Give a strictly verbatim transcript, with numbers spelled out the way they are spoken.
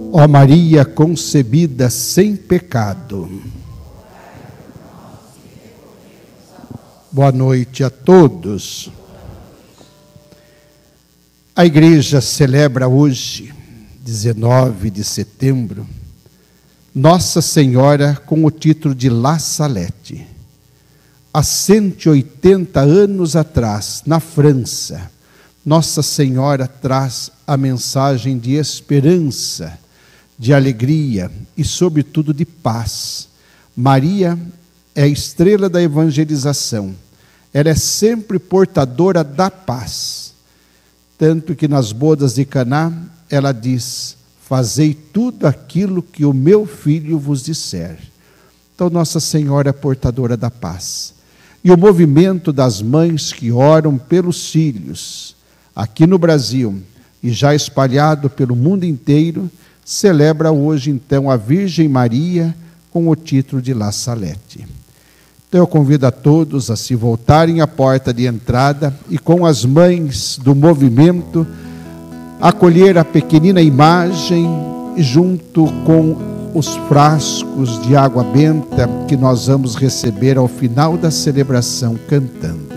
Ó Maria concebida sem pecado. Boa noite a todos. A igreja celebra hoje, dezenove de setembro, Nossa Senhora com o título de La Salette. Há cento e oitenta anos atrás, na França, Nossa Senhora traz a mensagem de esperança, de alegria e, sobretudo, de paz. Maria é a estrela da evangelização. Ela é sempre portadora da paz. Tanto que nas bodas de Caná, ela diz: fazei tudo aquilo que o meu filho vos disser. Então, Nossa Senhora é portadora da paz. E o movimento das mães que oram pelos filhos, aqui no Brasil e já espalhado pelo mundo inteiro, celebra hoje, então, a Virgem Maria com o título de La Salette. Então, eu convido a todos a se voltarem à porta de entrada e, com as mães do movimento, acolher a pequenina imagem junto com os frascos de água benta que nós vamos receber ao final da celebração cantando.